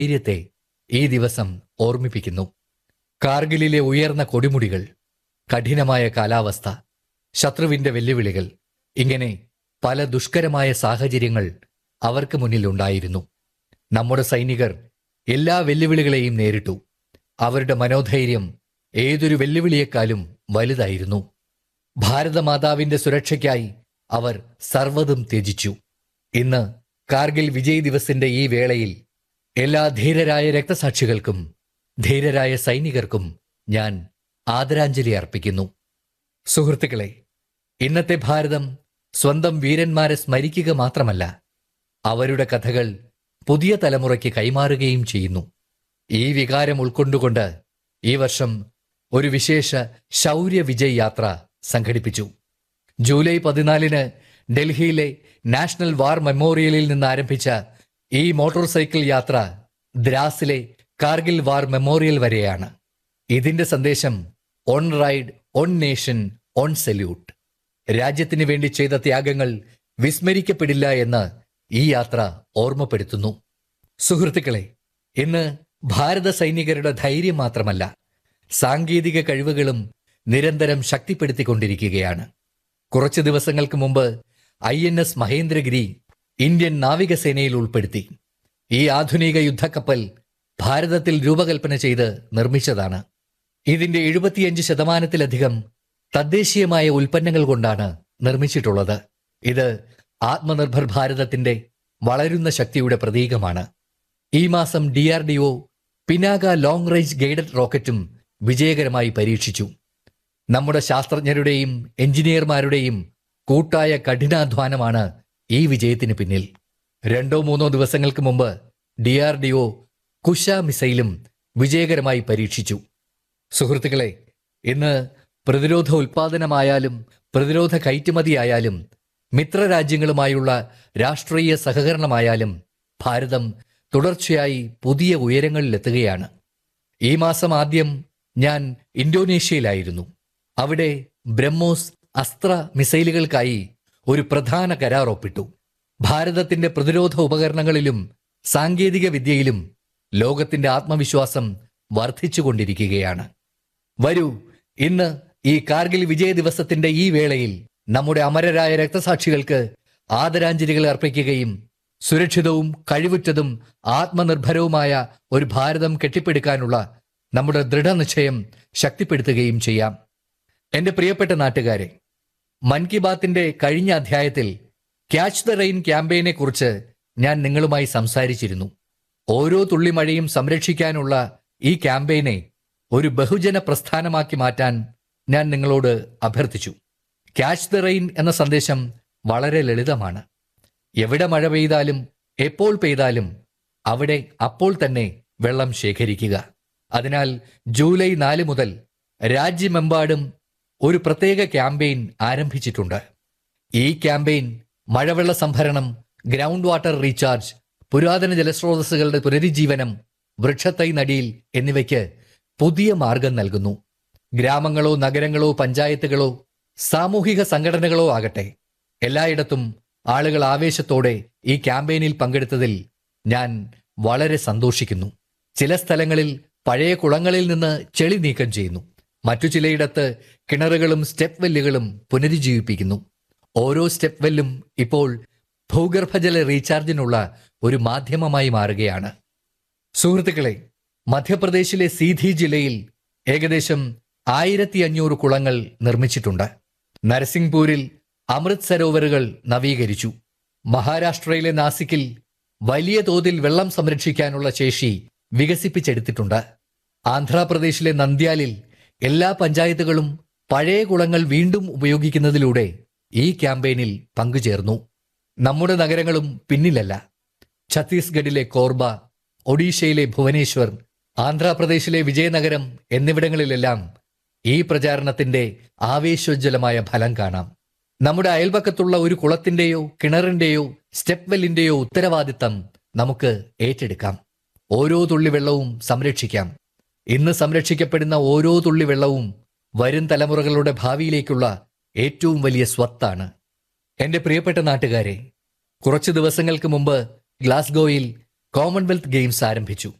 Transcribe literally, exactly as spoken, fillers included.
ധൈര്യത്തെ ഈ ദിവസം ഓർമ്മിപ്പിക്കുന്നു. കാർഗിലിലെ ഉയർന്ന കൊടിമുടികൾ, കഠിനമായ കാലാവസ്ഥ, ശത്രുവിന്റെ വെല്ലുവിളികൾ, ഇങ്ങനെ പല ദുഷ്കരമായ സാഹചര്യങ്ങൾ അവർക്ക് മുന്നിലുണ്ടായിരുന്നു. നമ്മുടെ സൈനികർ എല്ലാ വെല്ലുവിളികളെയും നേരിട്ടു. അവരുടെ മനോധൈര്യം ഏതൊരു വെല്ലുവിളിയേക്കാളും വലുതായിരുന്നു. ഭാരതമാതാവിന്റെ സുരക്ഷയ്ക്കായി അവർ സർവ്വതും ത്യജിച്ചു. ഇന്ന് കാർഗിൽ വിജയ് ദിവസിന്റെ ഈ വേളയിൽ എല്ലാ ധീരരായ രക്തസാക്ഷികൾക്കും ധീരരായ സൈനികർക്കും ഞാൻ ആദരാഞ്ജലി അർപ്പിക്കുന്നു. സുഹൃത്തുക്കളെ, ഇന്നത്തെ ഭാരതം സ്വന്തം വീരന്മാരെ സ്മരിക്കുക മാത്രമല്ല, അവരുടെ കഥകൾ പുതിയ തലമുറയ്ക്ക് കൈമാറുകയും ചെയ്യുന്നു. ഈ വികാരം ഉൾക്കൊണ്ടുകൊണ്ട് ഈ വർഷം ഒരു വിശേഷ ശൗര്യ വിജയ് യാത്ര സംഘടിപ്പിച്ചു. ജൂലൈ പതിനാലിന് ഡൽഹിയിലെ നാഷണൽ വാർ മെമ്മോറിയലിൽ നിന്ന് ആരംഭിച്ച ഈ മോട്ടോർ സൈക്കിൾ യാത്ര ദ്രാസിലെ കാർഗിൽ വാർ മെമ്മോറിയൽ വരെയാണ്. ഇതിന്റെ സന്ദേശം on ride, on nation, on salute. രാജ്യത്തിന് വേണ്ടി ചെയ്ത ത്യാഗങ്ങൾ വിസ്മരിക്കപ്പെടില്ല എന്ന് ഈ യാത്ര ഓർമ്മപ്പെടുത്തുന്നു. സുഹൃത്തുക്കളെ, ഇന്ന് ഭാരത സൈനികരുടെ ധൈര്യം മാത്രമല്ല, സാങ്കേതിക കഴിവുകളും നിരന്തരം ശക്തിപ്പെടുത്തിക്കൊണ്ടിരിക്കുകയാണ്. കുറച്ചു ദിവസങ്ങൾക്ക് മുമ്പ് I N S Mahendragiri Indian നാവികസേനയിൽ ഉൾപ്പെടുത്തി. ഈ ആധുനിക യുദ്ധക്കപ്പൽ ഭാരതത്തിൽ രൂപകൽപ്പന ചെയ്ത് നിർമ്മിച്ചതാണ്. ഇതിന്റെ എഴുപത്തിയഞ്ച് ശതമാനത്തിലധികം തദ്ദേശീയമായ ഉൽപ്പന്നങ്ങൾ കൊണ്ടാണ് നിർമ്മിച്ചിട്ടുള്ളത്. ഇത് ആത്മനിർഭർ ഭാരതത്തിന്റെ വളരുന്ന ശക്തിയുടെ പ്രതീകമാണ്. ഈ മാസം D R D O Pinaka long range guided റോക്കറ്റും വിജയകരമായി പരീക്ഷിച്ചു. നമ്മുടെ ശാസ്ത്രജ്ഞരുടെയും എഞ്ചിനീയർമാരുടെയും കൂട്ടായ കഠിനാധ്വാനമാണ് ഈ വിജയത്തിന് പിന്നിൽ. രണ്ടോ മൂന്നോ ദിവസങ്ങൾക്ക് മുമ്പ് D R D O Kusha മിസൈലും വിജയകരമായി പരീക്ഷിച്ചു. സുഹൃത്തുക്കളെ, ഇന്ന് പ്രതിരോധ ഉൽപാദനമായാലും പ്രതിരോധ കയറ്റുമതിയായാലും മിത്രരാജ്യങ്ങളുമായുള്ള രാഷ്ട്രീയ സഹകരണമായാലും ഭാരതം തുടർച്ചയായി പുതിയ ഉയരങ്ങളിലെത്തുകയാണ്. ഈ മാസം ആദ്യം ഞാൻ ഇന്തോനേഷ്യയിലായിരുന്നു. അവിടെ ബ്രഹ്മോസ് അസ്ത്ര മിസൈലുകൾക്കായി ഒരു പ്രധാന കരാർ ഒപ്പിട്ടു. ഭാരതത്തിന്റെ പ്രതിരോധ ഉപകരണങ്ങളിലും സാങ്കേതിക വിദ്യയിലും ലോകത്തിന്റെ ആത്മവിശ്വാസം വർദ്ധിച്ചുകൊണ്ടിരിക്കുകയാണ്. വരൂ, ഇന്ന് ഈ കാർഗിൽ വിജയ ദിവസത്തിന്റെ ഈ വേളയിൽ നമ്മുടെ അമരരായ രക്തസാക്ഷികൾക്ക് ആദരാഞ്ജലികൾ അർപ്പിക്കുകയും സുരക്ഷിതവും കഴിവുറ്റതും ആത്മനിർഭരവുമായ ഒരു ഭാരതം കെട്ടിപ്പടുക്കാനുള്ള നമ്മുടെ ദൃഢനിശ്ചയം ശക്തിപ്പെടുത്തുകയും ചെയ്യാം. എന്റെ പ്രിയപ്പെട്ട നാട്ടുകാരെ, മൻ കി ബാത്തിന്റെ കഴിഞ്ഞ അധ്യായത്തിൽ ക്യാച്ച് ദ റെയിൻ ക്യാമ്പയിനെ കുറിച്ച് ഞാൻ നിങ്ങളുമായി സംസാരിച്ചിരുന്നു. ഓരോ തുള്ളി മഴയും സംരക്ഷിക്കാനുള്ള ഈ ക്യാമ്പയിനെ ഒരു ബഹുജന പ്രസ്ഥാനമാക്കി മാറ്റാൻ ഞാൻ നിങ്ങളോട് അഭ്യർത്ഥിച്ചു. ക്യാച്ച് ദ റെയിൻ എന്ന സന്ദേശം വളരെ ലളിതമാണ്. എവിടെ മഴ പെയ്താലും എപ്പോൾ പെയ്താലും അവിടെ അപ്പോൾ തന്നെ വെള്ളം ശേഖരിക്കുക. അതിനാൽ ജൂലൈ നാല് മുതൽ രാജ്യമെമ്പാടും ഒരു പ്രത്യേക ക്യാമ്പയിൻ ആരംഭിച്ചിട്ടുണ്ട്. ഈ ക്യാമ്പയിൻ മഴവെള്ള സംഭരണം, ഗ്രൗണ്ട് വാട്ടർ റീചാർജ്, പുരാതന ജലസ്രോതസ്സുകളുടെ പുനരുജ്ജീവനം, വൃക്ഷത്തൈ നടീൽ എന്നിവയ്ക്ക് പുതിയ മാർഗം നൽകുന്നു. ഗ്രാമങ്ങളോ നഗരങ്ങളോ പഞ്ചായത്തുകളോ സാമൂഹിക സംഘടനകളോ ആകട്ടെ, എല്ലായിടത്തും ആളുകൾ ആവേശത്തോടെ ഈ ക്യാമ്പയിനിൽ പങ്കെടുത്തതിൽ ഞാൻ വളരെ സന്തോഷിക്കുന്നു. ചില സ്ഥലങ്ങളിൽ പഴയ കുളങ്ങളിൽ നിന്ന് ചെളി നീക്കം ചെയ്യുന്നു. മറ്റു ചിലയിടത്ത് കിണറുകളും സ്റ്റെപ്പ് വെല്ലുകളും പുനരുജ്ജീവിപ്പിക്കുന്നു. ഓരോ സ്റ്റെപ്പ് വെല്ലും ഇപ്പോൾ ഭൂഗർഭജല റീചാർജിനുള്ള ഒരു മാധ്യമമായി മാറുകയാണ്. സുഹൃത്തുക്കളെ, മധ്യപ്രദേശിലെ സീധി ജില്ലയിൽ ഏകദേശം ആയിരത്തി അഞ്ഞൂറ് കുളങ്ങൾ നിർമ്മിച്ചിട്ടുണ്ട്. നരസിംഗ്പൂരിൽ അമൃത് സരോവറുകൾ നവീകരിച്ചു. മഹാരാഷ്ട്രയിലെ നാസിക്കിൽ വലിയ തോതിൽ വെള്ളം സംരക്ഷിക്കാനുള്ള ശേഷി വികസിപ്പിച്ചെടുത്തിട്ടുണ്ട്. ആന്ധ്രാപ്രദേശിലെ നന്ദ്യാലിൽ എല്ലാ പഞ്ചായത്തുകളും പഴയ കുളങ്ങൾ വീണ്ടും ഉപയോഗിക്കുന്നതിലൂടെ ഈ ക്യാമ്പയിനിൽ പങ്കുചേർന്നു. നമ്മുടെ നഗരങ്ങളും പിന്നിലല്ല. ഛത്തീസ്ഗഡിലെ കോർബ, ഒഡീഷയിലെ ഭുവനേശ്വർ, ആന്ധ്രാപ്രദേശിലെ വിജയനഗരം എന്നിവിടങ്ങളിലെല്ലാം ഈ പ്രചാരണത്തിന്റെ ആവേശോജ്വലമായ ഫലം കാണാം. നമ്മുടെ അയൽപക്കത്തുള്ള ഒരു കുളത്തിന്റെയോ കിണറിന്റെയോ സ്റ്റെപ്പ് വെല്ലിന്റെയോ ഉത്തരവാദിത്തം നമുക്ക് ഏറ്റെടുക്കാം. ഓരോ തുള്ളി വെള്ളവും സംരക്ഷിക്കാം. ഇന്ന് സംരക്ഷിക്കപ്പെടുന്ന ഓരോ തുള്ളി വെള്ളവും വരും തലമുറകളുടെ ഭാവിയിലേക്കുള്ള ഏറ്റവും വലിയ സ്വത്താണ്. എന്റെ പ്രിയപ്പെട്ട നാട്ടുകാരെ, കുറച്ചു ദിവസങ്ങൾക്ക് മുമ്പ് ഗ്ലാസ്ഗോയിൽ കോമൺവെൽത്ത് ഗെയിംസ് ആരംഭിച്ചു.